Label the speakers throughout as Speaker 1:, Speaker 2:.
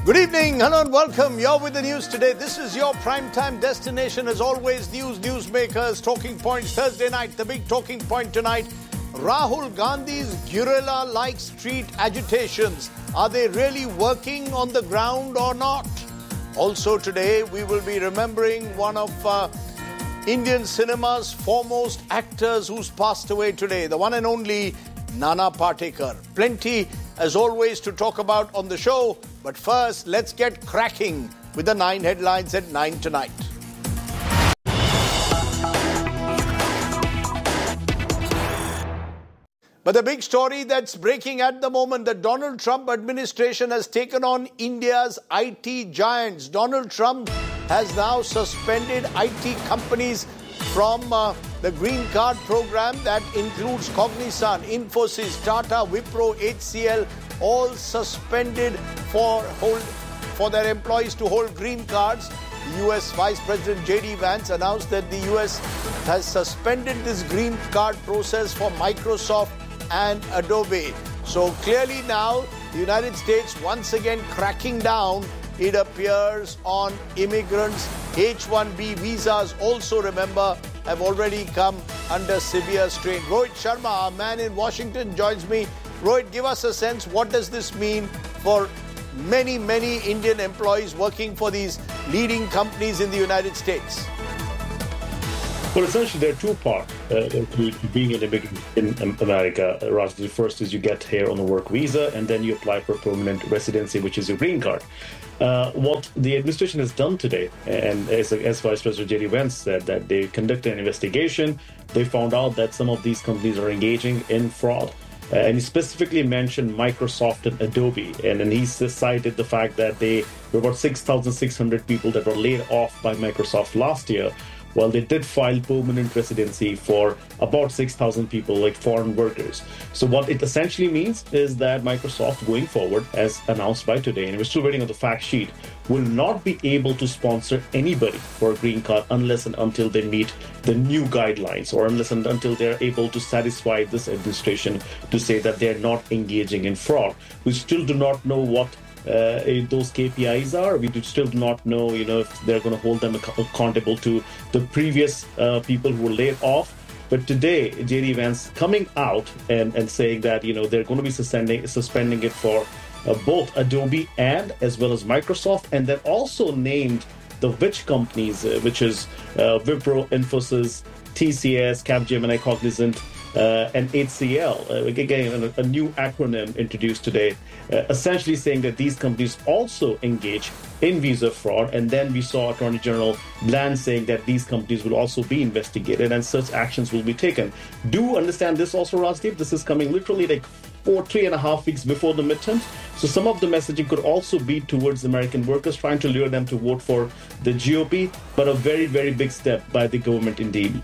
Speaker 1: Good evening, hello and welcome. You're with the news today. This is your primetime destination. As always, newsmakers, talking points. Thursday night, the big talking point tonight. Rahul Gandhi's guerrilla-like street agitations. Are they really working on the ground or not? Also today, we will be remembering one of Indian cinema's foremost actors who's passed away today, the one and only Nana Patekar. Plenty, as always, to talk about on the show. But first, let's get cracking with the 9 headlines at 9 tonight. But the big story that's breaking at the moment, the Donald Trump administration has taken on India's IT giants. Donald Trump has now suspended IT companies from the Green Card program that includes Cognizant, Infosys, Tata, Wipro, HCL, all suspended for their employees to hold green cards. The US Vice President J.D. Vance announced that the US has suspended this green card process for Microsoft and Adobe. So clearly now, the United States once again cracking down, it appears, on immigrants. H-1B visas also, remember, have already come under severe strain. Rohit Sharma, our man in Washington, joins me. Rohit, give us a sense, what does this mean for many, many Indian employees working for these leading companies in the United States?
Speaker 2: Well, essentially, there are two parts to being an immigrant in America. Raj, the first is you get here on a work visa, and then you apply for permanent residency, which is your green card. What the administration has done today, and as Vice President J.D. Vance said, that they conducted an investigation. They found out that some of these companies are engaging in fraud. And he specifically mentioned Microsoft and Adobe. And then he cited the fact that there were about 6,600 people that were laid off by Microsoft last year. Well, they did file permanent residency for about 6,000 people, like foreign workers. So what it essentially means is that Microsoft, going forward, as announced by today, and we're still waiting on the fact sheet, will not be able to sponsor anybody for a green card unless and until they meet the new guidelines, or unless and until they're able to satisfy this administration to say that they're not engaging in fraud. We still do not know what those KPIs are. We still do not know, if they're going to hold them accountable to the previous people who were laid off. But today, J.D. Vance coming out and saying that, they're going to be suspending it for both Adobe and as well as Microsoft, and then also named the which companies, which is Wipro, Infosys, TCS, Capgemini, Cognizant, and HCL, again, a new acronym introduced today, essentially saying that these companies also engage in visa fraud. And then we saw Attorney General Bland saying that these companies will also be investigated and such actions will be taken. Do understand this also, Rajdeep. This is coming literally like 3.5 weeks before the midterms. So some of the messaging could also be towards American workers, trying to lure them to vote for the GOP, but a very, very big step by the government indeed.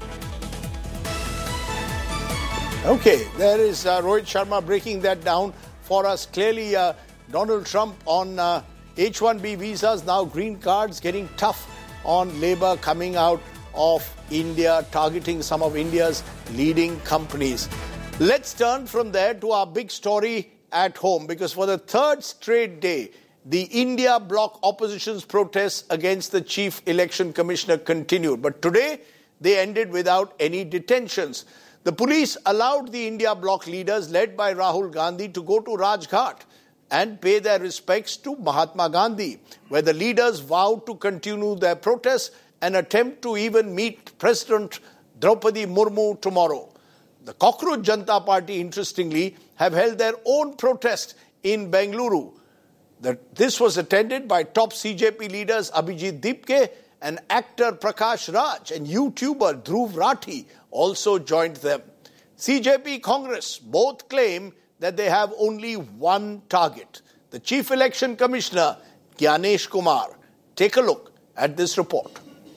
Speaker 1: Okay, there is Rohit Sharma breaking that down for us. Clearly, Donald Trump on H-1B visas, now green cards, getting tough on labor coming out of India, targeting some of India's leading companies. Let's turn from there to our big story at home, because for the third straight day, the India bloc opposition's protests against the Chief Election Commissioner continued. But today, they ended without any detentions. The police allowed the India bloc leaders led by Rahul Gandhi to go to Rajghat and pay their respects to Mahatma Gandhi, where the leaders vowed to continue their protests and attempt to even meet President Draupadi Murmu tomorrow. The Cockroach Janata Party, interestingly, have held their own protest in Bengaluru. This was attended by top CJP leaders Abhijit Dipke and actor Prakash Raj, and YouTuber Dhruv Rathi also joined them. CJP Congress both claim that they have only one target, the Chief Election Commissioner, Gyanesh Kumar. Take a look at this report.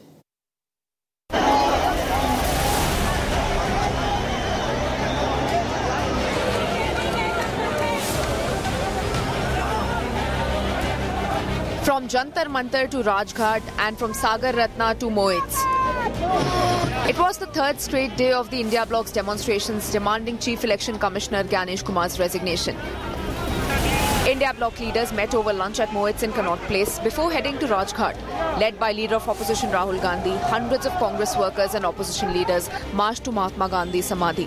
Speaker 3: From Jantar Mantar to Rajghat and from Sagar Ratna to Moitz. It was the third straight day of the India bloc's demonstrations demanding Chief Election Commissioner Gyanesh Kumar's resignation. India bloc leaders met over lunch at Mohits in Connaught Place before heading to Rajghat. Led by leader of opposition Rahul Gandhi, hundreds of Congress workers and opposition leaders marched to Mahatma Gandhi's Samadhi.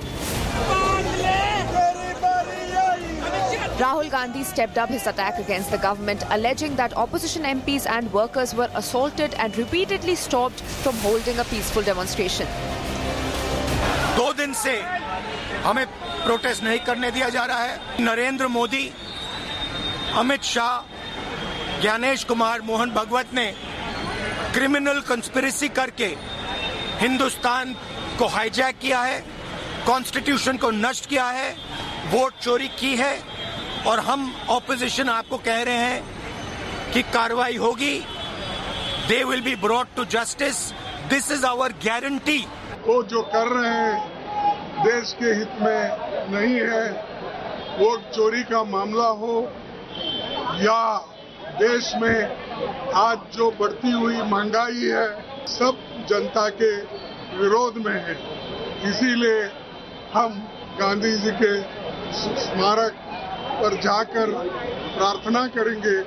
Speaker 3: Rahul Gandhi stepped up his attack against the government, alleging that opposition MPs and workers were assaulted and repeatedly stopped from holding a peaceful demonstration.
Speaker 4: 2 दिन से हमें protest नहीं करने दिया जा रहा है। नरेंद्र मोदी, अमित शाह, ज्ञानेश कुमार, मोहन भगवत ने क्रिमिनल कंस्पिरेसी करके हिंदुस्तान को हाईजैक किया है, कॉन्स्टिट्यूशन को नष्ट किया है, वोट चोरी की है और हम ऑपोजिशन आपको कह रहे हैं कि कार्रवाई होगी। They will be brought to justice. This is our guarantee.
Speaker 5: वो जो कर रहे हैं देश के हित में नहीं है। वोट चोरी का मामला हो या देश में आज जो बढ़ती हुई महंगाई है, सब जनता के विरोध में है। इसीलिए हम गांधी जी के स्मारक पर जाकर प्रार्थना करेंगे।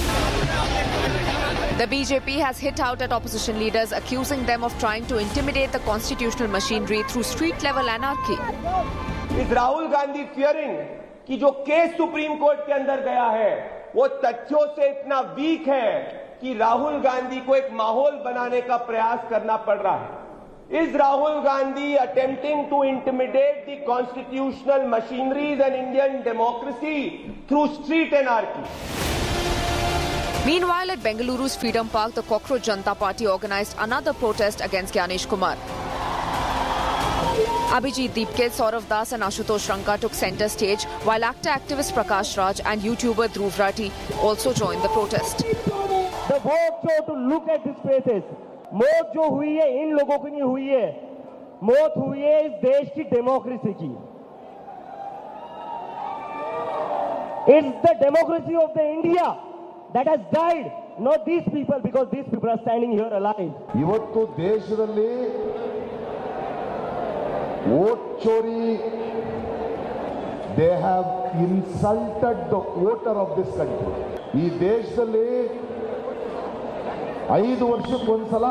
Speaker 3: The BJP has hit out at opposition leaders, accusing them of trying to intimidate the constitutional machinery through street-level anarchy.
Speaker 6: Is Rahul Gandhi fearing कि जो केस सुप्रीम कोर्ट के अंदर गया है वो तथ्यों से इतना वीक है कि राहुल गांधी को एक माहौल बनाने का प्रयास करना पड़ रहा है? Is Rahul Gandhi attempting to intimidate the constitutional machineries and Indian democracy through street anarchy?
Speaker 3: Meanwhile, at Bengaluru's Freedom Park, the Cockroach Janata Party organized another protest against Gyanesh Kumar. Abhijit Deepkes, Saurav Das and Ashutosh Ranka took centre stage, while actor-activist Prakash Raj and YouTuber Dhruv Rathi also joined the protest.
Speaker 7: The vote to look at these faces. मौत जो हुई है इन लोगों की नहीं हुई है, मौत हुई है इस देश की डेमोक्रेसी की. It's the democracy of the India that has died, not these people, because these people are standing here alive.
Speaker 8: ಇವತ್ತು ದೇಶದಲ್ಲಿ vote Chori, they have insulted the voter of this country. ಈ ದೇಶದಲ್ಲಿ 5 ವರ್ಷಕ್ಕೊಂದ್ಸಲ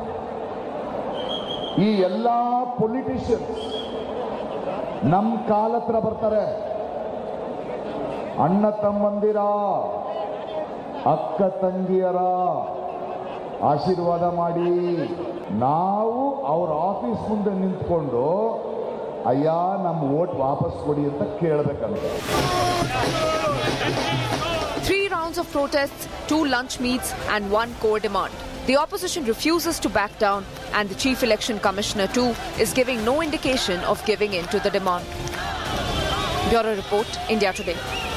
Speaker 8: ಈ ಎಲ್ಲ ಪೊಲಿಟಿಷಿಯನ್ಸ್ ನಮ್ಮ ಕಾಲ ಹತ್ರ ಬರ್ತಾರೆ. ಅಣ್ಣ ತಮ್ಮಂದಿರ, ಅಕ್ಕ ತಂಗಿಯರ ಆಶೀರ್ವಾದ ಮಾಡಿ ನಾವು ಅವ್ರ ಆಫೀಸ್ ಮುಂದೆ ನಿಂತ್ಕೊಂಡು ಅಯ್ಯ ನಮ್ಮ ವೋಟ್ ವಾಪಸ್ ಕೊಡಿ ಅಂತ ಕೇಳಬೇಕಂತ.
Speaker 3: 3 rounds of protests, 2 lunch meets and 1 core demand. The opposition refuses to back down, and the Chief Election Commissioner too is giving no indication of giving in to the demand. Bureau Report, India Today.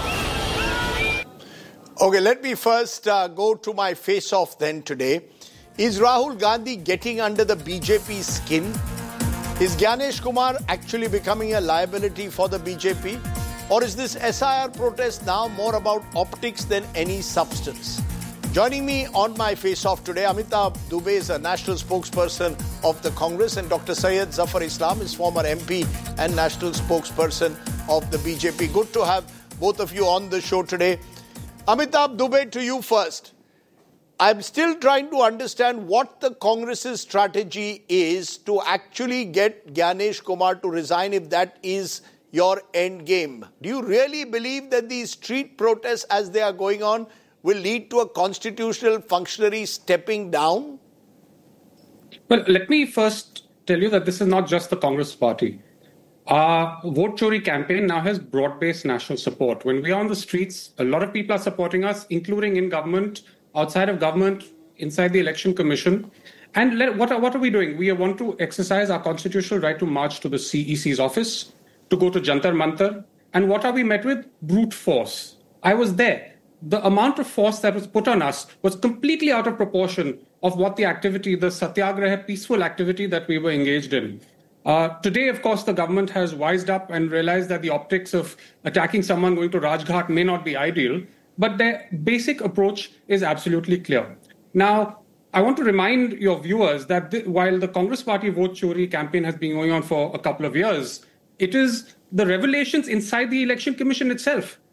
Speaker 1: Okay, let me first go to my face-off then today. Is Rahul Gandhi getting under the BJP's skin? Is Gyanesh Kumar actually becoming a liability for the BJP? Or is this SIR protest now more about optics than any substance? Joining me on my face-off today, Amitabh Dubey is a national spokesperson of the Congress, and Dr. Syed Zafar Islam is former MP and national spokesperson of the BJP. Good to have both of you on the show today. Amitabh Dubey, to you first. I'm still trying to understand what the Congress's strategy is to actually get Gyanesh Kumar to resign, if that is your end game. Do you really believe that these street protests as they are going on will lead to a constitutional functionary stepping down?
Speaker 9: Well, let me first tell you that this is not just the Congress party. Our Vote Chori campaign now has broad-based national support. When we are on the streets, a lot of people are supporting us, including in government, outside of government, inside the Election Commission. And what are we doing? We want to exercise our constitutional right to march to the CEC's office, to go to Jantar Mantar. And what are we met with? Brute force. I was there. The amount of force that was put on us was completely out of proportion of what the activity, the satyagraha, peaceful activity that we were engaged in. Today, of course, the government has wised up and realized that the optics of attacking someone going to Rajghat may not be ideal, but their basic approach is absolutely clear. Now, I want to remind your viewers that while the Congress Party Vote Chori campaign has been going on for a couple of years, it is the revelations inside the Election Commission itself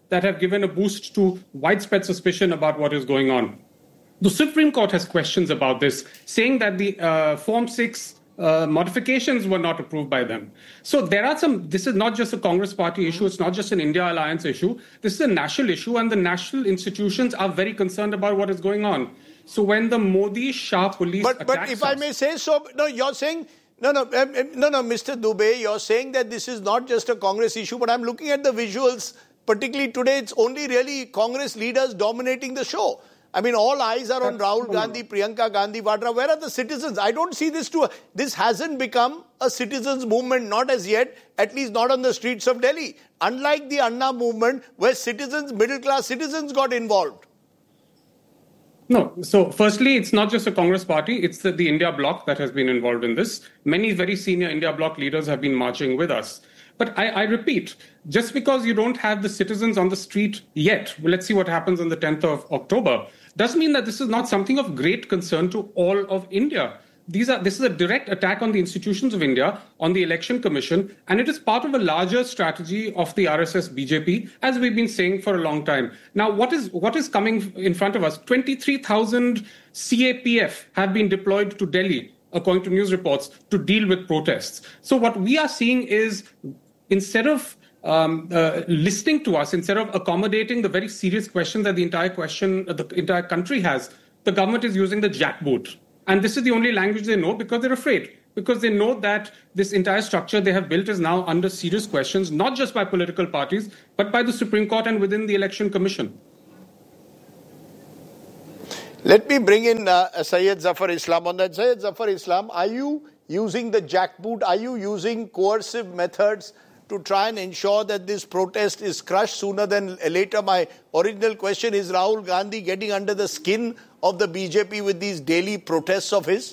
Speaker 9: that have given a boost to widespread suspicion about what is going on. The Supreme Court has questions about this, saying that the Form 6 modifications were not approved by them. So there are this is not just a Congress party issue, it's not just an India alliance issue, this is a national issue, and the national institutions are very concerned about what is going on. So when the Modi-Shah police
Speaker 1: But if I may say so, no, you're saying, no, Mr. Dubey, you're saying that this is not just a Congress issue, but I'm looking at the visuals, particularly today, it's only really Congress leaders dominating the show. I mean, all eyes are on Rahul Gandhi, Priyanka Gandhi Vadra. Where are the citizens? I don't see this hasn't become a citizens' movement, not as yet, at least not on the streets of Delhi. Unlike the Anna movement, where citizens, middle-class citizens got involved.
Speaker 9: No. So firstly, it's not just a Congress party. It's the India bloc that has been involved in this. Many very senior India bloc leaders have been marching with us. But I repeat, just because you don't have the citizens on the street yet, well, let's see what happens on the 10th of October, doesn't mean that this is not something of great concern to all of India. This is a direct attack on the institutions of India, on the Election Commission, and it is part of a larger strategy of the RSS BJP, as we've been saying for a long time. Now, what is coming in front of us? 23,000 CAPF have been deployed to Delhi, according to news reports, to deal with protests. So what we are seeing is, instead of listening to us, instead of accommodating the very serious question that the entire country has, the government is using the jackboot. And this is the only language they know because they're afraid. Because they know that this entire structure they have built is now under serious questions, not just by political parties, but by the Supreme Court and within the Election Commission.
Speaker 1: Let me bring in Syed Zafar Islam on that. Syed Zafar Islam, are you using the jackboot? Are you using coercive methods to try and ensure that this protest is crushed sooner than later? My original question is, Rahul Gandhi getting under the skin of the BJP with these daily protests of his?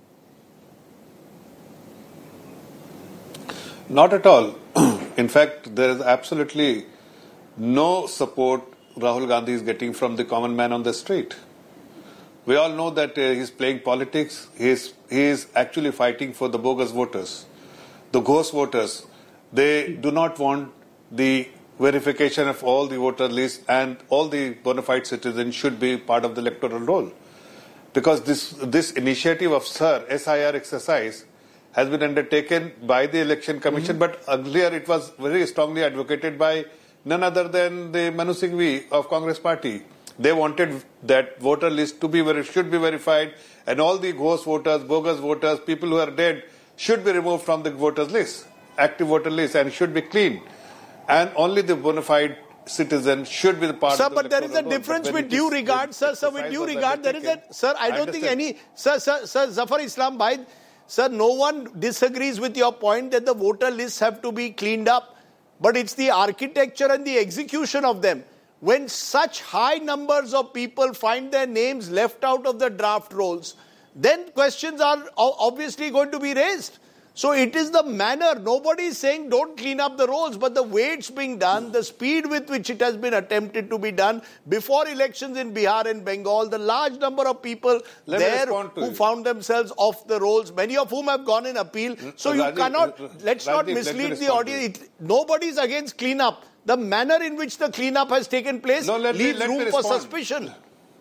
Speaker 10: Not at all. In fact, there is absolutely no support Rahul Gandhi is getting from the common man on the street. We all know that he's playing politics. He is actually fighting for the bogus voters, the ghost voters. They do not want the verification of all the voter lists, and all the bona fide citizens should be part of the electoral roll. Because this initiative of SIR exercise has been undertaken by the Election Commission, but earlier it was very strongly advocated by none other than the Manu Singhvi of Congress Party. They wanted that voter list to should be verified, and all the ghost voters, bogus voters, people who are dead should be removed from the voters list, active voter list, and should be clean. And only the bona fide citizen should be the part of the
Speaker 1: but there is a difference with due regard, sir. Sir, with due regard, there is a... Sir, I don't think any... Sir, Zafar Islam Bhai, sir, no one disagrees with your point that the voter lists have to be cleaned up. But it's the architecture and the execution of them. When such high numbers of people find their names left out of the draft rolls, then questions are obviously going to be raised. So it is the manner. Nobody is saying don't clean up the rolls, but the way it's being done, the speed with which it has been attempted to be done before elections in Bihar and Bengal, the large number of people who found themselves off the rolls, many of whom have gone in appeal. So you cannot, let's not mislead the audience. Nobody is against cleanup. The manner in which the cleanup has taken place leaves room for suspicion.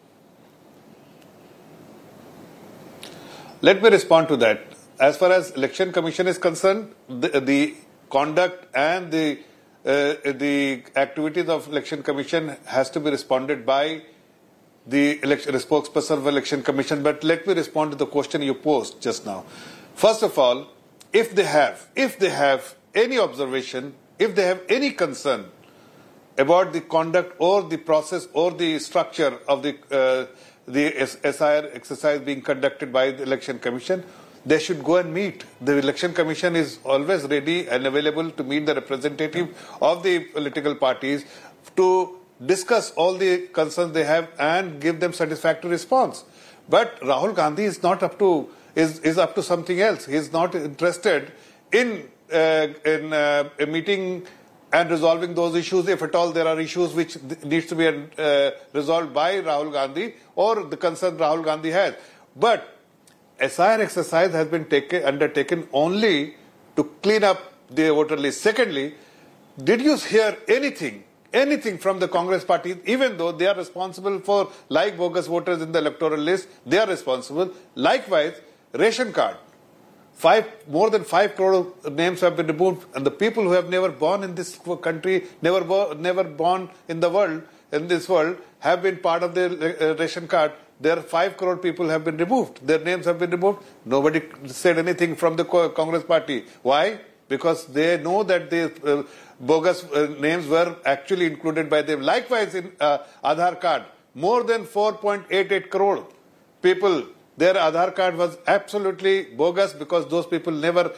Speaker 10: Let me respond to that. As far as Election Commission is concerned, the conduct and the activities of Election Commission has to be responded by the spokesperson of Election Commission. But let me respond to the question you posed just now. First of all, if they have any observation, if they have any concern about the conduct or the process or the structure of the SIR exercise being conducted by the Election Commission, they should go and meet. The Election Commission is always ready and available to meet the representative of the political parties to discuss all the concerns they have and give them satisfactory response. But Rahul Gandhi is not up to something else. He is not interested in a meeting and resolving those issues, if at all there are issues which needs to be resolved by Rahul Gandhi or the concern Rahul Gandhi has. But SIR exercise has been undertaken only to clean up the voter list. Secondly, did you hear anything anything from the Congress party, even though they are responsible for, like bogus voters in the electoral list, they are responsible. Likewise, ration card. More than 5 crore names have been removed, and the people who have never born in this country, never born in the world, in this world, have been part of the ration card. There are 5 crore people have been removed. Their names have been removed. Nobody said anything from the Congress party. Why? Because they know that the bogus names were actually included by them. Likewise, in Aadhaar card, more than 4.88 crore people, their Aadhaar card was absolutely bogus because those people never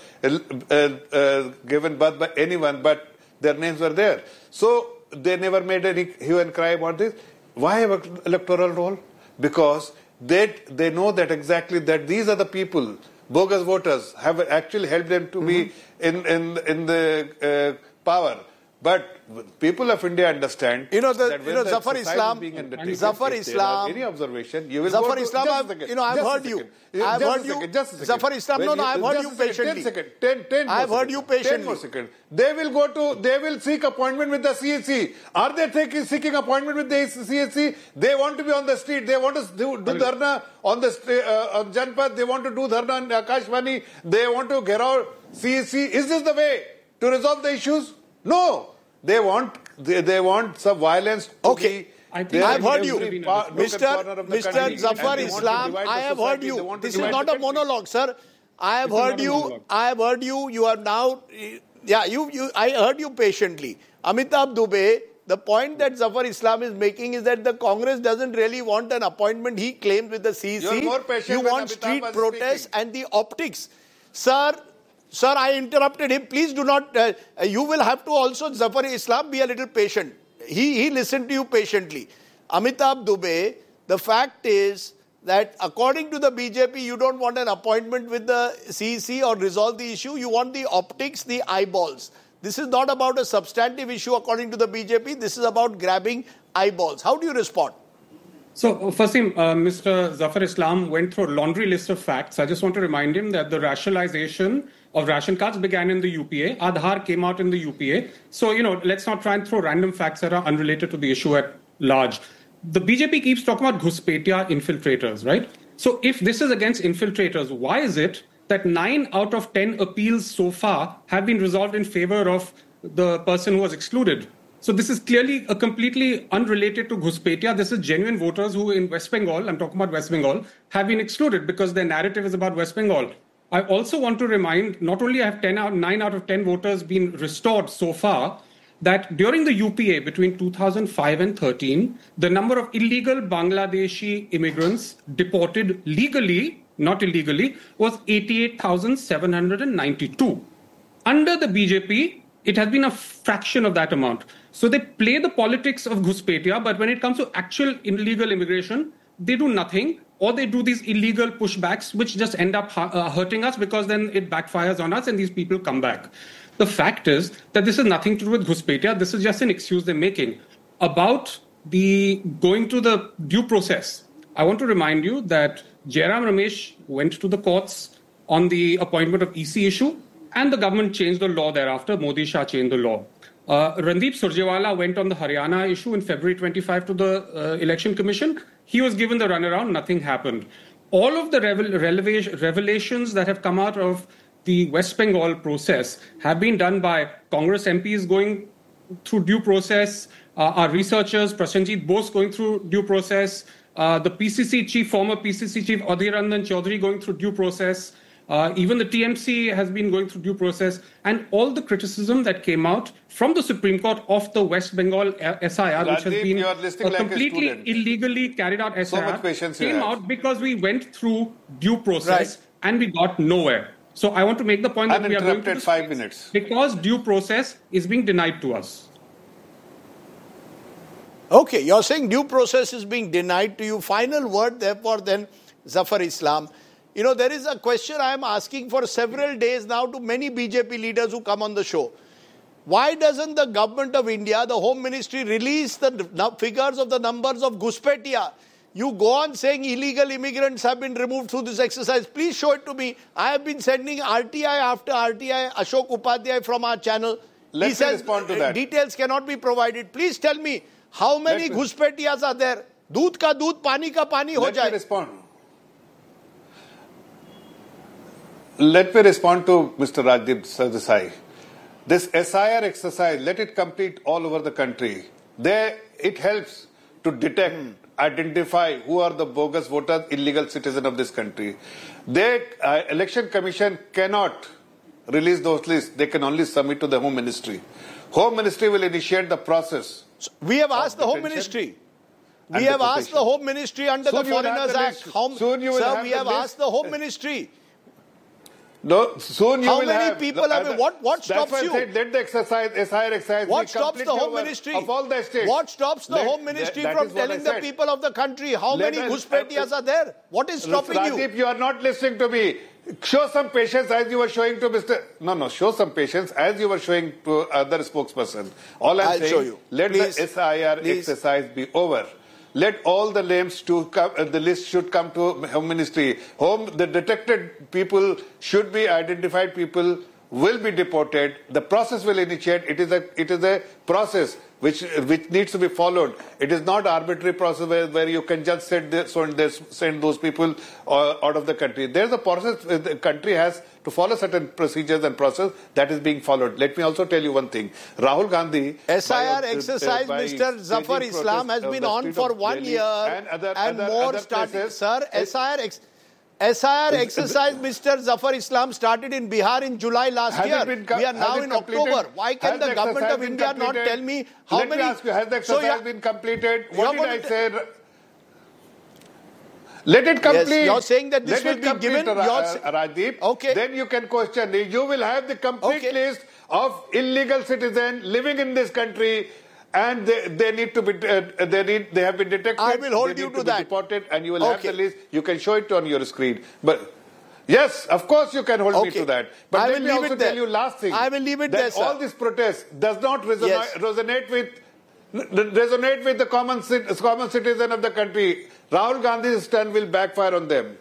Speaker 10: given birth by anyone, but their names were there. So they never made any hue and cry about this. Why have an electoral roll? Because they know that exactly that these are the people, bogus voters, have actually helped them to be in the power. But people of India understand that when
Speaker 1: Zafar Islam,
Speaker 10: any observation, you will
Speaker 1: Zafar
Speaker 10: go to,
Speaker 1: Islam, I've heard you. I've heard you. Zafar Islam, I've heard you patiently.
Speaker 10: 10
Speaker 1: I've heard you patiently.
Speaker 10: 10 more seconds. They will seek appointment with the CSC. Are they seeking appointment with the CSC? They want to be on the street. They want to do dharna on the on Janpath. They want to do dharna on Akashvani. They want to get out CSC. Is this the way to resolve the issues? No. They want some violence to be.
Speaker 1: I've heard you. Mr. Zafar Islam, I have heard you. This is not a monologue, sir. I have heard you. I have heard you. You are now... Yeah, I heard you patiently. Amitabh Dubey, the point that Zafar Islam is making is that the Congress doesn't really want an appointment, he claims, with the CEC. You want street protests and the optics. Sir, I interrupted him. Please do not... you will have to also, Zafar Islam, be a little patient. He listened to you patiently. Amitabh Dubey, the fact is that according to the BJP, you don't want an appointment with the CEC or resolve the issue. You want the optics, the eyeballs. This is not about a substantive issue according to the BJP. This is about grabbing eyeballs. How do you respond?
Speaker 9: So, firstly, Mr. Zafar Islam went through a laundry list of facts. I just want to remind him that the rationalization of ration cards began in the UPA. Aadhaar came out in the UPA. So, let's not try and throw random facts that are unrelated to the issue at large. The BJP keeps talking about Ghuspetia infiltrators, right? So, if this is against infiltrators, why is it that 9 out of 10 appeals so far have been resolved in favor of the person who was excluded? So this is clearly a completely unrelated to Ghuspetia. This is genuine voters who in West Bengal, I'm talking about West Bengal, have been excluded because their narrative is about West Bengal. I also want to remind, not only have 9 out of 10 voters been restored so far, that during the UPA between 2005 and 13, the number of illegal Bangladeshi immigrants deported legally, not illegally, was 88,792. Under the BJP, it has been a fraction of that amount. So they play the politics of Ghuspetia, but when it comes to actual illegal immigration, they do nothing, or they do these illegal pushbacks, which just end up hurting us because then it backfires on us and these people come back. The fact is that this has nothing to do with Ghuspetia. This is just an excuse they're making. About the going to the due process, I want to remind you that Jairam Ramesh went to the courts on the appointment of EC issue, and the government changed the law thereafter. Modi Shah changed the law. Randeep Surjewala went on the Haryana issue in February 25 to the Election Commission. He was given the runaround, nothing happened. All of the revelations that have come out of the West Bengal process have been done by Congress MPs going through due process, our researchers, Prasenjit Bose going through due process, the PCC chief, former PCC chief Adhir Ranjan Chaudhary going through due process. Even the TMC has been going through due process, and all the criticism that came out from the Supreme Court of the West Bengal SIR, which has been a completely illegally carried out SIR, came out because we went through due process and we got nowhere. So I want to make the point that we are going to
Speaker 10: 5 minutes
Speaker 9: because due process is being denied to us.
Speaker 1: Okay, you're saying due process is being denied to you. Final word, therefore, then, Zafar Islam. There is a question I am asking for several days now to many BJP leaders who come on the show. Why doesn't the government of India, the Home Ministry, release the figures of the numbers of Ghuspetia? You go on saying illegal immigrants have been removed through this exercise. Please show it to me. I have been sending RTI after RTI, Ashok Upadhyay from our channel.
Speaker 10: Let me respond to that.
Speaker 1: Details cannot be provided. Please tell me how many घुसपैठियाs are there? दूध का दूध, पानी का पानी हो जाए.
Speaker 10: Let me respond. Let me respond to Mr. Rajdeep Sardesai. This SIR exercise, let it complete all over the country. There, it helps to detect, identify who are the bogus voters, illegal citizens of this country. Election Commission cannot release those lists. They can only submit to the Home Ministry. Home Ministry will initiate the process.
Speaker 1: So we have asked the Home Ministry. We have asked the Home Ministry under the Foreigners Act. Sir, we have asked the Home Ministry.
Speaker 10: No, soon you will have.
Speaker 1: How many people have... What stops you?
Speaker 10: Let the SIR exercise
Speaker 1: what stops the Home Ministry?
Speaker 10: Of all the states.
Speaker 1: What stops the Home Ministry from telling the people of the country how many घुसपैठियाs are there? What is stopping you?
Speaker 10: Rajdeep, you are not listening to me. Show some patience as you were showing to Mr. No, show some patience as you were showing to other spokesperson. All I'm saying,
Speaker 1: show you.
Speaker 10: Let the SIR exercise be over. Let all the names to come, the list should come to Home Ministry. The detected people should be identified. People will be deported. The process will initiate. It is a process which needs to be followed. It is not arbitrary process where you can just send those people out of the country. There's a process. The country has to follow certain procedures and process that is being followed. Let me also tell you one thing. Rahul Gandhi...
Speaker 1: SIR exercise, Mr. Zafar Islam, has been on for 1 year and more started. Sir, SIR exercise, Mr. Zafar Islam, started in Bihar in July last year. We are now in October. Why can the government of India not tell me how many...
Speaker 10: Let me ask you, has the exercise been completed? What did I say? Let it complete.
Speaker 1: Yes, you're saying that this will be given.
Speaker 10: Rajdeep.
Speaker 1: Okay.
Speaker 10: Then you can question. You will have the complete list of illegal citizens living in this country, and they need to be. They have been detected.
Speaker 1: I will hold you to that.
Speaker 10: Deported, and you will have the list. You can show it on your screen. But yes, of course, you can hold me to that. But let me also tell you last thing.
Speaker 1: I will leave it there, sir.
Speaker 10: All this protest does not resonate with the common citizen of the country. Rahul Gandhi's stand will backfire on them.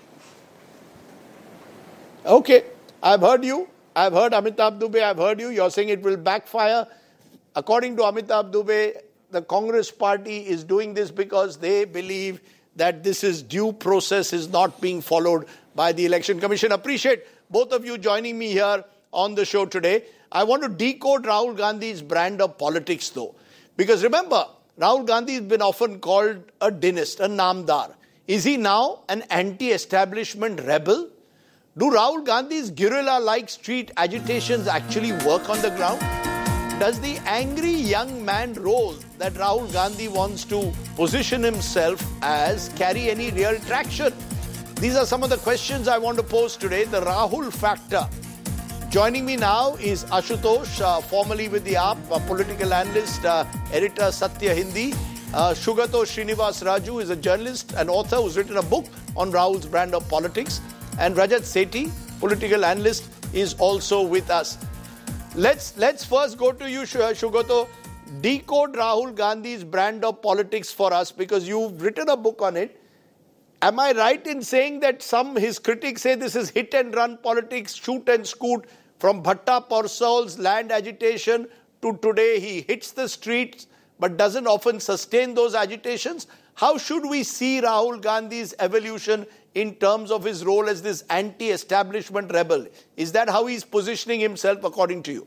Speaker 1: Okay, I've heard you. I've heard Amitabh Dubey. I've heard you. You're saying it will backfire. According to Amitabh Dubey, the Congress party is doing this because they believe that this is due process is not being followed by the Election Commission. Appreciate both of you joining me here on the show today. I want to decode Rahul Gandhi's brand of politics though. Because remember, Rahul Gandhi has been often called a dynast, a namdar. Is he now an anti-establishment rebel? Do Rahul Gandhi's guerrilla-like street agitations actually work on the ground? Does the angry young man role that Rahul Gandhi wants to position himself as carry any real traction? These are some of the questions I want to pose today. The Rahul factor. Joining me now is Ashutosh, formerly with the AAP, a political analyst, editor Satya Hindi. Shugato Srinivas Raju is a journalist and author who's written a book on Rahul's brand of politics. And Rajat Sethi, political analyst, is also with us. Let's first go to you, Shugato. Decode Rahul Gandhi's brand of politics for us because you've written a book on it. Am I right in saying that his critics say this is hit and run politics, shoot and scoot, from Bhatta Parsol's land agitation to today he hits the streets but doesn't often sustain those agitations? How should we see Rahul Gandhi's evolution in terms of his role as this anti-establishment rebel? Is that how he's positioning himself according to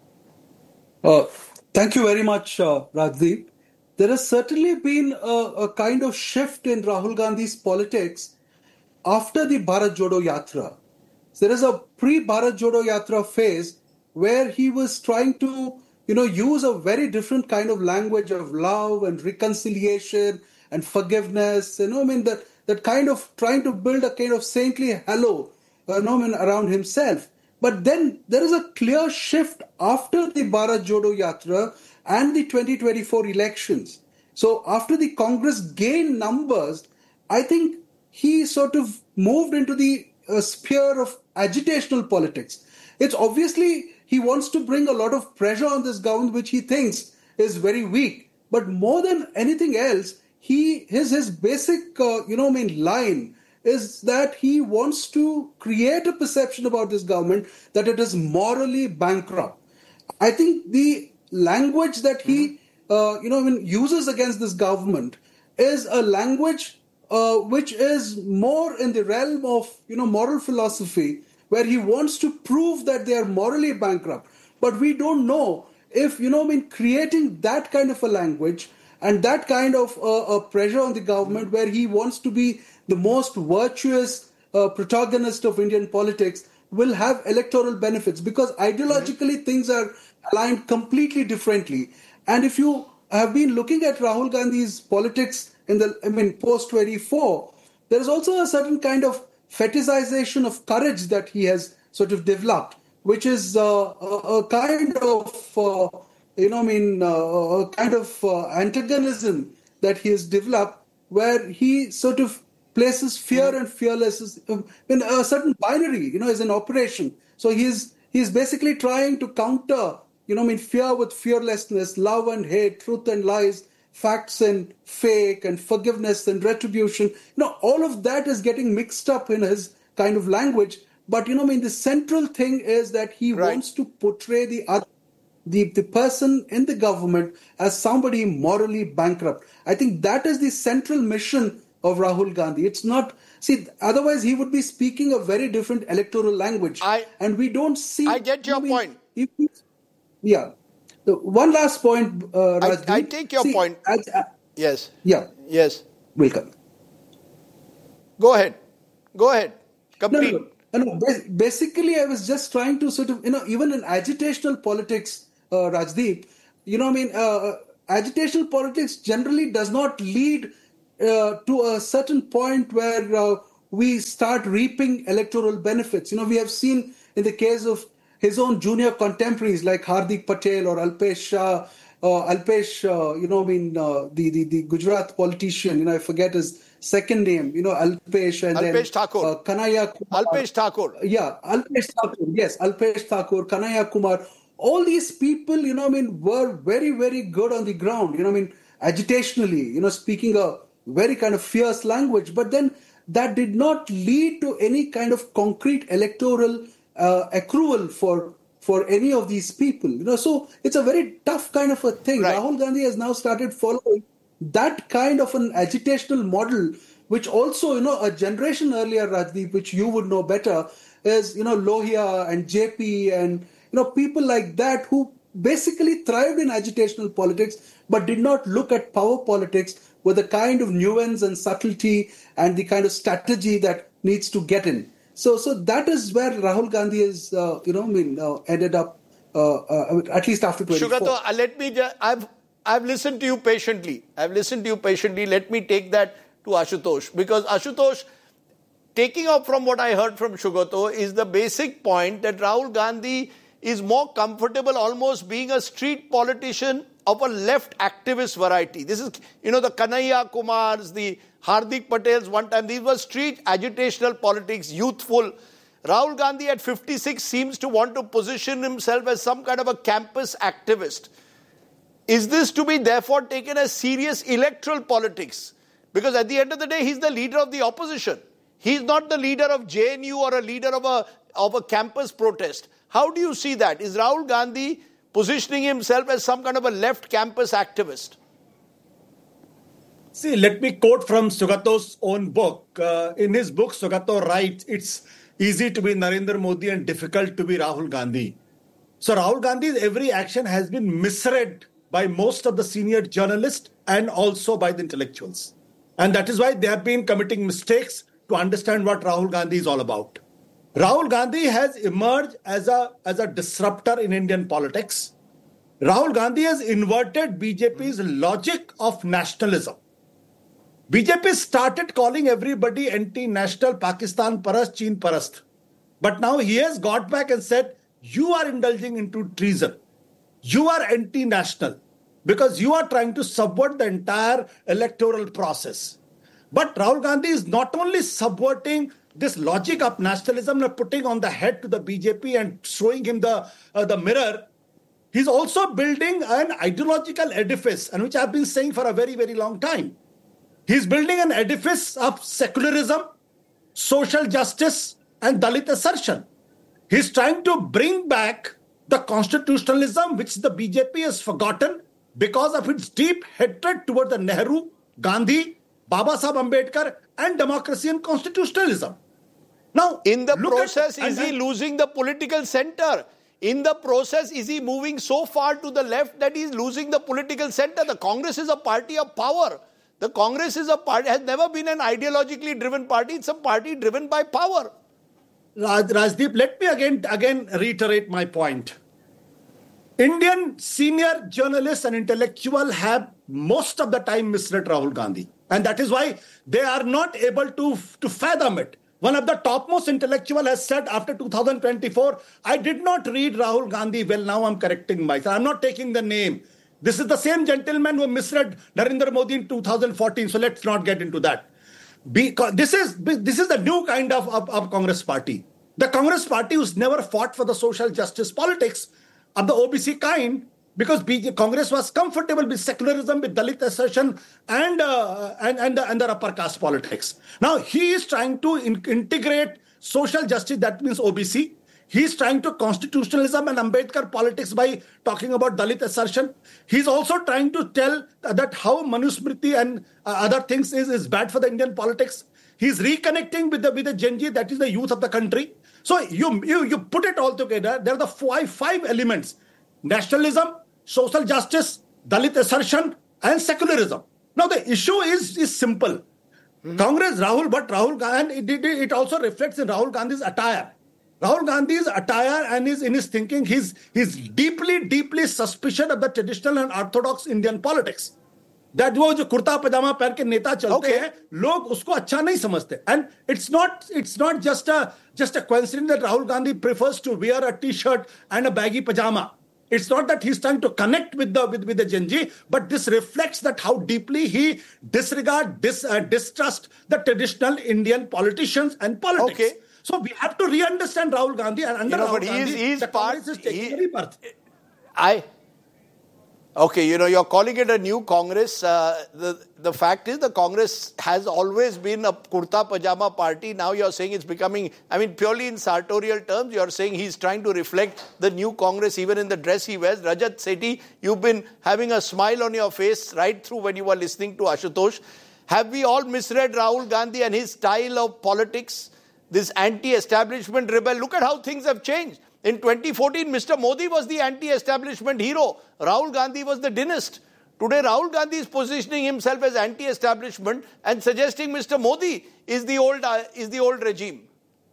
Speaker 1: you?
Speaker 11: Thank you very much, Rajdeep. There has certainly been a kind of shift in Rahul Gandhi's politics after the Bharat Jodo Yatra. There is a pre-Bharat Jodo Yatra phase where he was trying to, use a very different kind of language of love and reconciliation and forgiveness. That kind of trying to build a kind of saintly halo, around himself. But then there is a clear shift after the Bharat Jodo Yatra and the 2024 elections. So after the Congress gained numbers, I think he sort of moved into the sphere of agitational politics. It's obviously he wants to bring a lot of pressure on this government, which he thinks is very weak. But more than anything else, his basic line is that he wants to create a perception about this government that it is morally bankrupt. I think the language that he uses against this government is a language which is more in the realm of moral philosophy, where he wants to prove that they are morally bankrupt. But we don't know if creating that kind of a language and that kind of pressure on the government, where he wants to be the most virtuous protagonist of Indian politics, will have electoral benefits, because ideologically things are aligned completely differently. And if you have been looking at Rahul Gandhi's politics in the post-24, there is also a certain kind of fetishization of courage that he has sort of developed, which is a kind of antagonism that he has developed, where he sort of places fear and fearlessness in a certain binary, is an operation. So he's basically trying to counter, fear with fearlessness, love and hate, truth and lies, facts and fake, and forgiveness and retribution. All of that is getting mixed up in his kind of language. But, the central thing is that he wants to portray the person in the government as somebody morally bankrupt. I think that is the central mission of Rahul Gandhi. It's not, otherwise he would be speaking a very different electoral language. And we don't see...
Speaker 1: I get your point.
Speaker 11: Yeah. One last point, Rajdeep.
Speaker 1: I take your point. Yes.
Speaker 11: Yeah.
Speaker 1: Yes.
Speaker 11: Welcome.
Speaker 1: Go ahead. Complete.
Speaker 11: No. Basically, I was just trying to sort of, even in agitational politics, Rajdeep, agitational politics generally does not lead to a certain point where we start reaping electoral benefits. We have seen in the case of his own junior contemporaries like Hardik Patel or Alpesh Shah, the Gujarat politician, I forget his second name, Alpesh, and
Speaker 1: Alpesh Thakur.
Speaker 11: Kanhaiya Kumar.
Speaker 1: Alpesh Thakur.
Speaker 11: Yeah, Alpesh Thakur. Yes, Alpesh Thakur, Kanhaiya Kumar. All these people, were very, very good on the ground, agitationally, speaking a very kind of fierce language. But then that did not lead to any kind of concrete electoral accrual for any of these people. So it's a very tough kind of a thing. Right. Rahul Gandhi has now started following that kind of an agitational model, which also, a generation earlier, Rajdeep, which you would know better, is, Lohia and JP and, people like that who basically thrived in agitational politics, but did not look at power politics with the kind of nuance and subtlety and the kind of strategy that needs to get in. So that is where Rahul Gandhi is, ended up, at least after 24.
Speaker 1: Sugato, I've listened to you patiently. Let me take that to Ashutosh. Because Ashutosh, taking up from what I heard from Sugato, is the basic point that Rahul Gandhi is more comfortable almost being a street politician of a left activist variety. This is, the Kanhaiya Kumars, the Hardik Patels one time, these were street agitational politics, youthful. Rahul Gandhi at 56 seems to want to position himself as some kind of a campus activist. Is this to be therefore taken as serious electoral politics? Because at the end of the day, he's the leader of the opposition. He's not the leader of JNU or a leader of a campus protest. How do you see that? Is Rahul Gandhi positioning himself as some kind of a left campus activist?
Speaker 4: See, let me quote from Sugato's own book. In his book, Sugato writes, it's easy to be Narendra Modi and difficult to be Rahul Gandhi. So Rahul Gandhi's every action has been misread by most of the senior journalists and also by the intellectuals. And that is why they have been committing mistakes to understand what Rahul Gandhi is all about. Rahul Gandhi has emerged as a disruptor in Indian politics. Rahul Gandhi has inverted BJP's logic of nationalism. BJP started calling everybody anti-national, Pakistan Parast, Chin Parast. But now he has got back and said, you are indulging into treason. You are anti-national because you are trying to subvert the entire electoral process. But Rahul Gandhi is not only subverting this logic of nationalism and putting on the head to the BJP and showing him the mirror, he's also building an ideological edifice, and which I've been saying for a very, very long time. He's building an edifice of secularism, social justice, and Dalit assertion. He's trying to bring back
Speaker 12: the constitutionalism which the BJP has forgotten because of its deep hatred toward the Nehru, Gandhi, Baba Saheb Ambedkar and democracy and constitutionalism. Now,
Speaker 1: in the process, is he losing the political center? In the process, is he moving so far to the left that he's losing the political center? The Congress is a party of power. The Congress is a party, has never been an ideologically driven party. It's a party driven by power.
Speaker 12: Rajdeep, let me again reiterate my point. Indian senior journalists and intellectuals have most of the time misread Rahul Gandhi. And that is why they are not able to fathom it. One of the topmost intellectuals has said after 2024, I did not read Rahul Gandhi well, now I'm correcting myself. I'm not taking the name. This is the same gentleman who misread Narendra Modi in 2014, so let's not get into that. This is the new kind of Congress party. The Congress party who's never fought for the social justice politics of the OBC kind, because Congress was comfortable with secularism, with Dalit assertion, and the upper caste politics. Now he is trying to integrate social justice, that means OBC. He's trying to constitutionalism and Ambedkar politics by talking about Dalit assertion. He's also trying to tell that how Manusmriti and other things is bad for the Indian politics. He's reconnecting with the Gen Z, that is the youth of the country. So you put it all together, there are the five elements: nationalism, social justice, Dalit assertion, and secularism. Now the issue is simple. Congress, Rahul Gandhi, and it also reflects in Rahul Gandhi's attire. Rahul Gandhi's attire and in his thinking, he's deeply suspicious of the traditional and orthodox Indian politics. That वो जो कुर्ता पजामा पहन के नेता चलते हैं, लोग उसको अच्छा नहीं समझते. And it's not just a coincidence that Rahul Gandhi prefers to wear a t-shirt and a baggy pajama. It's not that he's trying to connect with the Gen Z, but this reflects that how deeply he distrust the traditional Indian politicians and politics. Okay. So we have to re-understand Rahul Gandhi, and under Rahul Gandhi, the Congress is taking rebirth.
Speaker 1: Okay, you're calling it a new Congress. The fact is the Congress has always been a kurta pajama party. Now you're saying it's becoming, purely in sartorial terms, you're saying he's trying to reflect the new Congress even in the dress he wears. Rajat Sethi, you've been having a smile on your face right through when you were listening to Ashutosh. Have we all misread Rahul Gandhi and his style of politics? This anti-establishment rebel. Look at how things have changed. In 2014, Mr. Modi was the anti-establishment hero. Rahul Gandhi was the dynast. Today, Rahul Gandhi is positioning himself as anti-establishment and suggesting Mr. Modi is the old regime.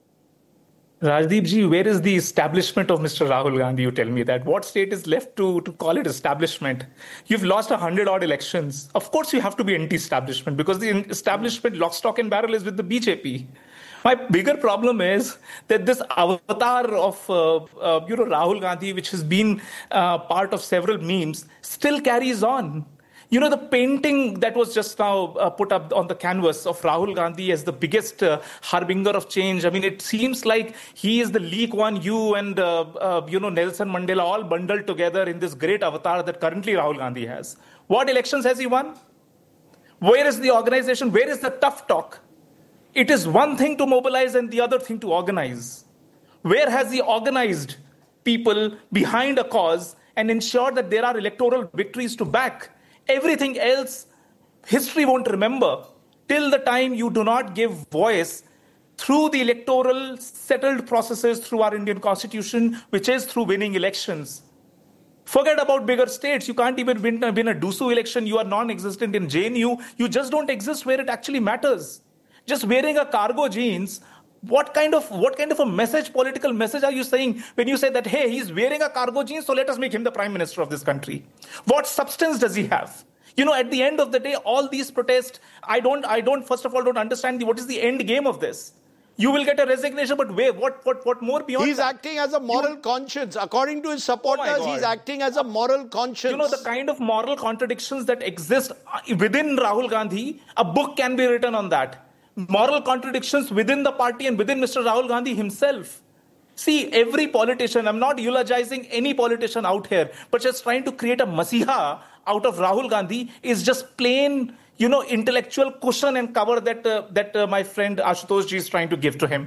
Speaker 13: Rajdeep ji, where is the establishment of Mr. Rahul Gandhi? You tell me that. What state is left to call it establishment? You've lost 100-odd elections. Of course, you have to be anti-establishment because the establishment lock, stock and barrel is with the BJP. My bigger problem is that this avatar of Rahul Gandhi, which has been part of several memes, still carries on. The painting that was just now put up on the canvas of Rahul Gandhi as the biggest harbinger of change. It seems like he is the Lee Kuan Yew and Nelson Mandela all bundled together in this great avatar that currently Rahul Gandhi has. What elections has he won? Where is the organization? Where is the tough talk? It is one thing to mobilize and the other thing to organize. Where has he organized people behind a cause and ensured that there are electoral victories to back? Everything else, history won't remember till the time you do not give voice through the electoral settled processes through our Indian Constitution, which is through winning elections. Forget about bigger states. You can't even win a DUSU election. You are non-existent in JNU. You just don't exist where it actually matters. Just wearing a cargo jeans, what kind of a political message are you saying when you say that, hey, he's wearing a cargo jeans, so let us make him the prime minister of this country? What substance does he have? At the end of the day, all these protests, I don't first of all don't understand what is the end game of this. You will get a resignation, but where? What more beyond
Speaker 1: He's
Speaker 12: that?
Speaker 1: acting as a moral conscience. According to his supporters, he's acting as a moral conscience.
Speaker 13: The kind of moral contradictions that exist within Rahul Gandhi, a book can be written on that. Moral contradictions within the party and within Mr. Rahul Gandhi himself. See, every politician, I'm not eulogizing any politician out here, but just trying to create a masiha out of Rahul Gandhi is just plain, intellectual cushion and cover that my friend Ashutosh ji is trying to give to him.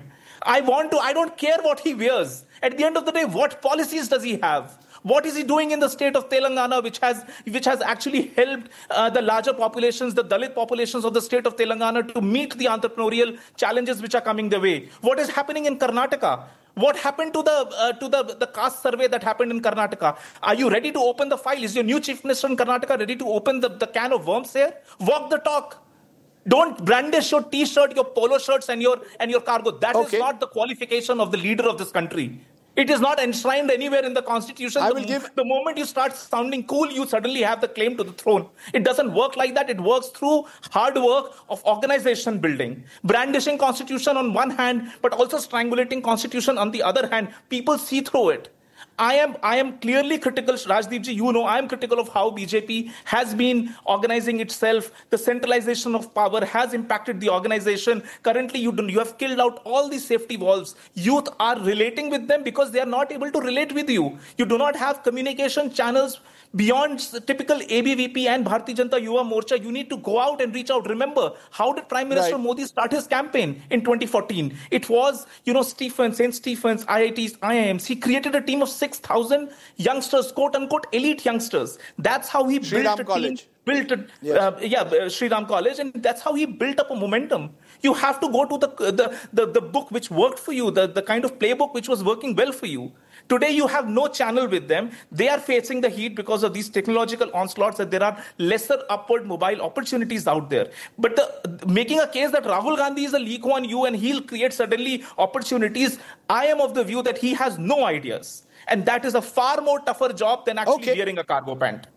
Speaker 13: I don't care what he wears. At the end of the day, what policies does he have? What is he doing in the state of Telangana, which has actually helped the larger populations, the Dalit populations of the state of Telangana to meet the entrepreneurial challenges which are coming their way? What is happening in Karnataka? What happened to the caste survey that happened in Karnataka? Are you ready to open the file? Is your new chief minister in Karnataka ready to open the can of worms here? Walk the talk. Don't brandish your T-shirt, your polo shirts and your cargo. That is not the qualification of the leader of this country. It is not enshrined anywhere in the constitution. The moment you start sounding cool, you suddenly have the claim to the throne. It doesn't work like that. It works through hard work of organization building. Brandishing constitution on one hand, but also strangulating constitution on the other hand. People see through it. I am clearly critical, Rajdeepji, you know, I am critical of how BJP has been organizing itself. The centralization of power has impacted the organization. Currently, you have killed out all these safety walls. Youth are relating with them because they are not able to relate with you. You do not have communication channels beyond typical ABVP and Bharatiya Janata Yuva Morcha. You need to go out and reach out. Remember, how did Prime Minister Modi start his campaign in 2014? It was, St. Stephens, IITs, IIMs. He created a team of 6,000 youngsters, quote-unquote elite youngsters. That's how he built a team. Sriram College, and that's how he built up a momentum. You have to go to the book which worked for you, the kind of playbook which was working well for you. Today, you have no channel with them. They are facing the heat because of these technological onslaughts, that there are lesser upward mobile opportunities out there. But making a case that Rahul Gandhi is a Lee Kuan Yew and he'll create suddenly opportunities, I am of the view that he has no ideas. And that is a far more tougher job than actually wearing a cargo pant.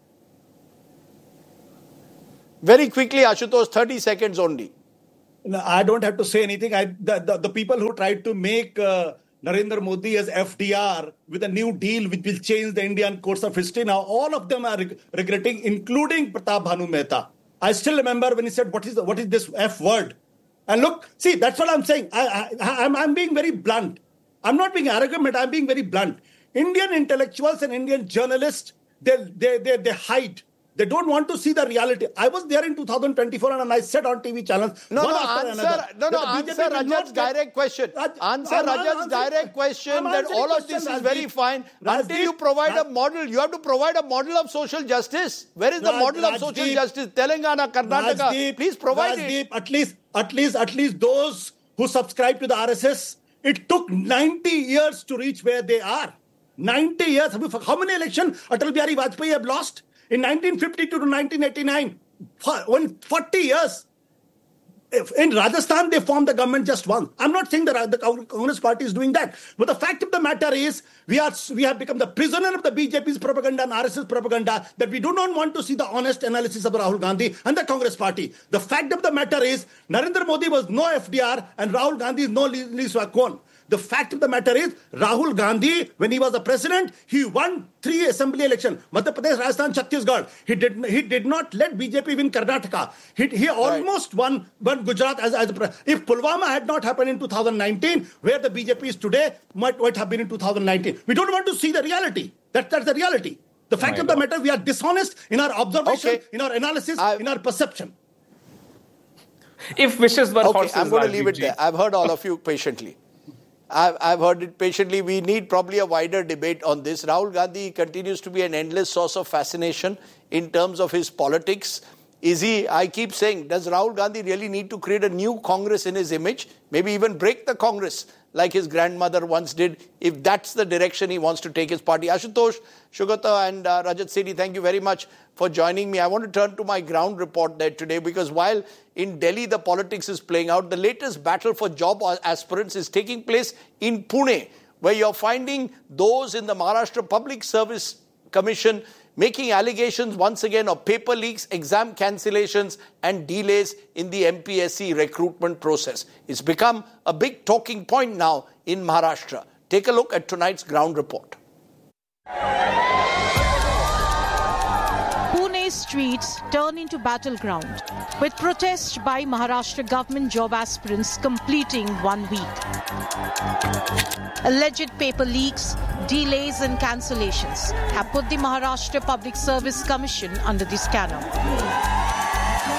Speaker 1: Very quickly, Ashutosh, 30 seconds only.
Speaker 12: No, I don't have to say anything. The people who tried to make Narendra Modi as FDR with a new deal which will change the Indian course of history, now all of them are regretting, including Pratap Bhanu Mehta. I still remember when he said, what is this F word? And look, see, that's what I'm saying. I'm being very blunt. I'm not being arrogant, but I'm being very blunt. Indian intellectuals and Indian journalists, they hide. They don't want to see the reality. I was there in 2024 and I said on TV channels.
Speaker 1: Answer Rajat's direct question. Answer Rajat's direct question that all of this is very fine until you provide a model. You have to provide a model of social justice. Where is the model of social justice? Telangana, Karnataka. Please provide it.
Speaker 12: At least those who subscribe to the RSS, it took 90 years to reach where they are. 90 years. How many elections Atal Bihari Vajpayee have lost? In 1952 to 1989, 40 years. In Rajasthan, they formed the government just once. I'm not saying that the Congress party is doing that. But the fact of the matter is, we have become the prisoner of the BJP's propaganda and RSS propaganda, that we do not want to see the honest analysis of Rahul Gandhi and the Congress party. The fact of the matter is, Narendra Modi was no FDR and Rahul Gandhi is no Lee Kuan. The fact of the matter is, Rahul Gandhi, when he was the president, he won 3 assembly elections. Madhya Pradesh, Rajasthan, Chhattisgarh. He did not let BJP win Karnataka. He almost won Gujarat as a president. If Pulwama had not happened in 2019, where the BJP is today, might have been in 2019. We don't want to see the reality. That's the reality. The fact of the matter, we are dishonest in our observation, in our analysis, in our perception.
Speaker 13: If wishes were horses,
Speaker 1: I'm going to leave it there. I've heard all of you patiently. I've heard it patiently. We need probably a wider debate on this. Rahul Gandhi continues to be an endless source of fascination in terms of his politics. I keep saying, does Rahul Gandhi really need to create a new Congress in his image? Maybe even break the Congress like his grandmother once did, if that's the direction he wants to take his party. Ashutosh, Shugata and Rajat Sethi, thank you very much for joining me. I want to turn to my ground report there today, because while in Delhi the politics is playing out, the latest battle for job aspirants is taking place in Pune, where you're finding those in the Maharashtra Public Service Commission making allegations once again of paper leaks, exam cancellations and delays in the MPSC recruitment process. It's become a big talking point now in Maharashtra. Take a look at tonight's ground report.
Speaker 14: Pune's streets turn into battleground, with protests by Maharashtra government job aspirants completing 1 week. Alleged paper leaks, delays and cancellations have put the Maharashtra Public Service Commission under the scanner.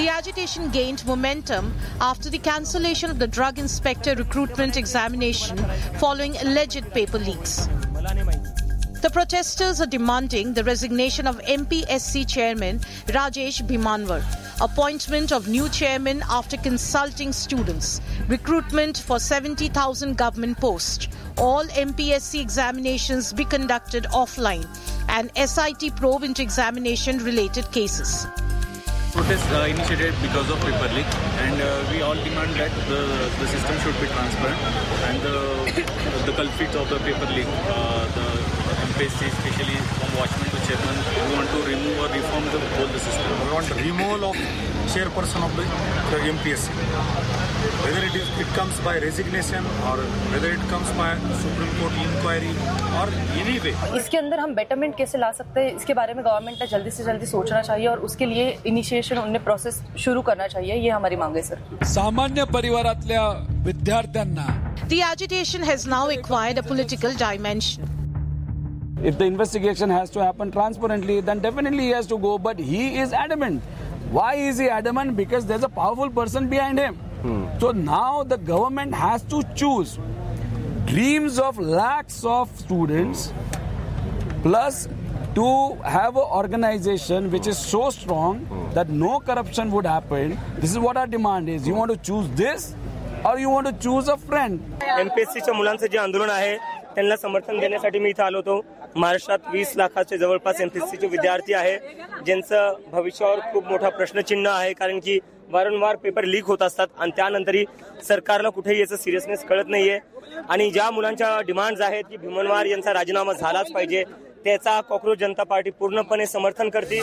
Speaker 14: The agitation gained momentum after the cancellation of the drug inspector recruitment examination following alleged paper leaks. The protesters are demanding the resignation of MPSC chairman Rajesh Bhimanwar, appointment of new chairman after consulting students, recruitment for 70,000 government posts, all MPSC examinations be conducted offline, and SIT probe into examination-related cases.
Speaker 15: Protest initiated because of paper leak, and we all demand that the system should be transparent, and the culprits of the paper leak, the MPSC, especially from watchman to chairman, we want to remove or reform the whole system.
Speaker 16: We want removal of chairperson of the MPSC. Whether it comes by resignation or whether it comes by Supreme Court inquiry or any way.
Speaker 17: इसके अंदर हम betterment कैसे ला सकते हैं, इसके बारे में government ने जल्दी से जल्दी सोचना चाहिए और उसके लिए इनिशिएशन उन्हें प्रोसेस शुरू करना चाहिए, ये हमारी मांग है सर.
Speaker 18: सामान्य परिवारातल्या विद्यार्थ्यांना.
Speaker 14: The agitation has now acquired a political dimension.
Speaker 18: If the investigation has to happen transparently, then definitely he has to go, but he is adamant. Why is he adamant? Because there's a powerful person behind him. So now the government has to choose dreams of lakhs of students plus to have an organization which is so strong that no corruption would happen. This is what our demand is. You want to choose this or you want to choose a friend?
Speaker 19: MPSCच्या मुलांचं जे आंदोलन आहे त्यांना समर्थन देण्यासाठी मी इथे आलो होतो. महाराष्ट्रात 20 लाखाचे जवळपास MPSCचे विद्यार्थी आहे ज्यांचं भविष्यावर खूप मोठा प्रश्नचिन्ह आहे, कारण की वारंवार पेपर लीक होत असतात आणि त्यानंतरही सरकारला कुठेही याचं सिरियसनेस कळत नाहीये. आणि ज्या मुलांच्या डिमांड्स आहेत की भीमनवार यांचा राजीनामा झालाच पाहिजे, त्याचा कॉकरोच जनता पार्टी पूर्णपणे समर्थन करते.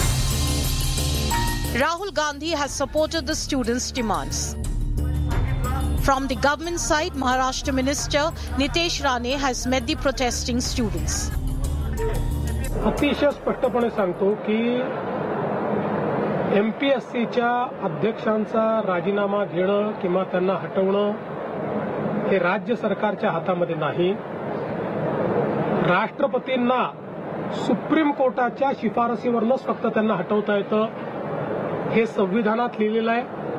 Speaker 14: Rahul Gandhi has supported the students' demands. From the government side, Maharashtra Minister Nitesh Rane has met the protesting students.
Speaker 20: अतिशय स्पष्टपणे सांगतो की MPSCच्या अध्यक्षांचा राजीनामा घेणं किंवा त्यांना हटवणं हे राज्य सरकारच्या हातामध्ये नाही. राष्ट्रपतींना सुप्रीम कोर्टाच्या शिफारसीवरूनच फक्त त्यांना हटवता येतं, हे संविधानात लिहिलेलं आहे.